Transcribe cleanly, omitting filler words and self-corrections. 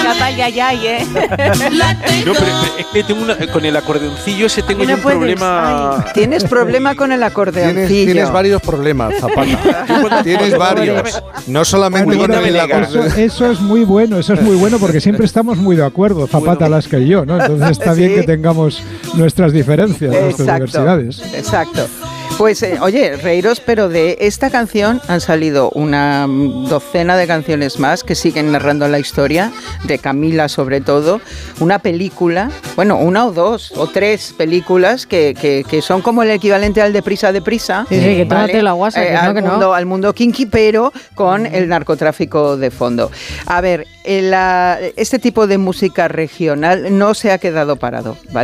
escapa el yayay, ¿eh? No, pero es que tengo con el acordeoncillo ese tengo yo un problema. Ay, tienes problema con el acordeoncillo. Tienes varios problemas, Zapata. Tienes varios. No solamente con el acordeoncillo. Eso es muy bueno, porque siempre estamos muy de acuerdo, Zapata, Lasca y yo, ¿no? Entonces está bien que tengamos nuestras diferencias, nuestras diversidades. Exacto. Pues, oye, reíros, pero de esta canción han salido una docena de canciones más que siguen narrando la historia, de Camila sobre todo, una película, bueno, una o dos o tres películas que son como el equivalente al Deprisa, Deprisa. Sí, que tómate la guasa, al mundo kinky, pero con el narcotráfico de fondo. A ver, este tipo de música regional no se ha quedado parado, ¿vale?